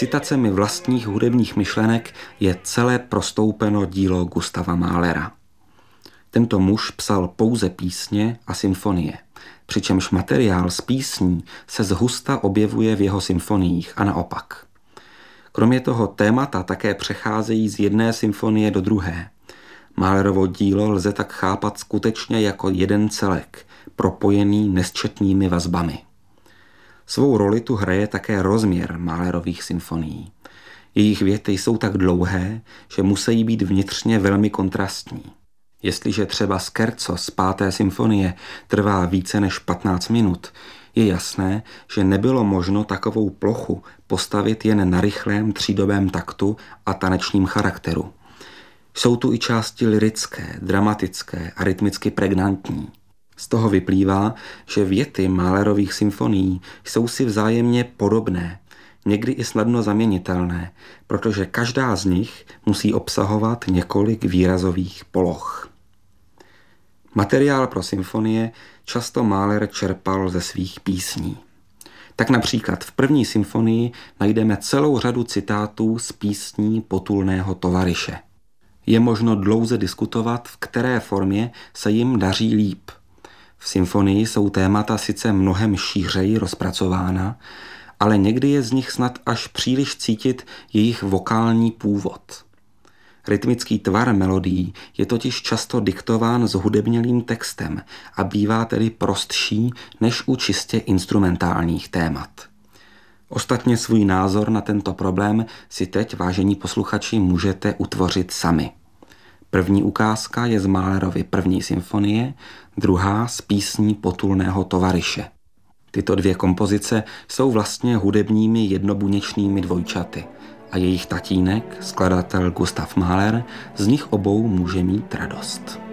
citacemi vlastních hudebních myšlenek je celé prostoupeno dílo Gustava Mahlera. Tento muž psal pouze písně a symfonie, přičemž materiál z písní se zhusta objevuje v jeho symfoniích a naopak. Kromě toho témata také přecházejí z jedné symfonie do druhé. Mahlerovo dílo lze tak chápat skutečně jako jeden celek, propojený nesčetnými vazbami. Svou roli tu hraje také rozměr Mahlerových symfonií. Jejich věty jsou tak dlouhé, že musí být vnitřně velmi kontrastní. Jestliže třeba scherzo z 5. symfonie trvá více než 15 minut, je jasné, že nebylo možno takovou plochu postavit jen na rychlém třídobém taktu a tanečním charakteru. Jsou tu i části lyrické, dramatické a rytmicky pregnantní. Z toho vyplývá, že věty Mahlerových symfonií jsou si vzájemně podobné, někdy i snadno zaměnitelné, protože každá z nich musí obsahovat několik výrazových poloh. Materiál pro symfonie často Mahler čerpal ze svých písní. Tak například v 1. symfonii najdeme celou řadu citátů z písní Potulného tovaryše. Je možno dlouze diskutovat, v které formě se jim daří líp. V symfonii jsou témata sice mnohem šířeji rozpracována, ale někdy je z nich snad až příliš cítit jejich vokální původ. Rytmický tvar melodií je totiž často diktován zhudebnělým textem a bývá tedy prostší než u čistě instrumentálních témat. Ostatně svůj názor na tento problém si teď, vážení posluchači, můžete utvořit sami. První ukázka je z Mahlerovy 1. symfonie, druhá z písní Potulného tovaryše. Tyto dvě kompozice jsou vlastně hudebními jednobuněčnými dvojčaty a jejich tatínek, skladatel Gustav Mahler, z nich obou může mít radost.